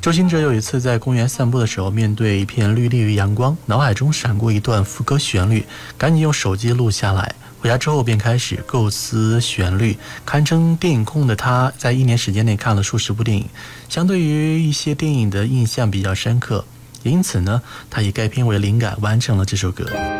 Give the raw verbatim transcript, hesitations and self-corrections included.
周兴哲有一次在公园散步的时候，面对一片绿地与阳光，脑海中闪过一段副歌旋律，赶紧用手机录下来。回家之后便开始构思旋律，堪称电影控的他，在一年时间内看了数十部电影，相对于一些电影的印象比较深刻，也因此呢，他以该片为灵感完成了这首歌。